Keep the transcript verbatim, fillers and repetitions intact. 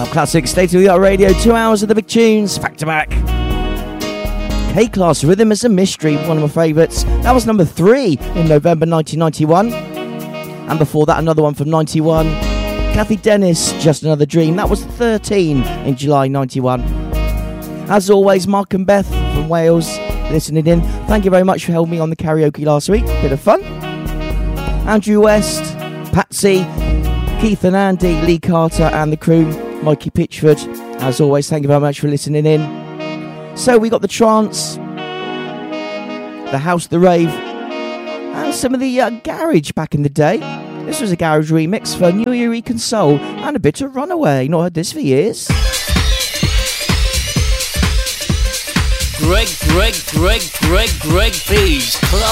Classic State of the Art Radio, two hours of the big tunes, back to back. K-Class, Rhythm is a Mystery, one of my favourites. That was number three in November nineteen ninety-one. And before that, another one from ninety-one. Kathy Dennis, Just Another Dream. That was thirteen in July ninety-one. As always, Mark and Beth from Wales listening in. Thank you very much for helping me on the karaoke last week. Bit of fun. Andrew West, Patsy, Keith and Andy, Lee Carter and the crew, Mikey Pitchford. As always, thank you very much for listening in. So we got the trance, the house, the rave, and some of the uh, garage back in the day. This was a garage remix for New Year Console and a bit of Runaway. Not heard this for years. Greg, Greg, Greg, Greg, Greg B's Club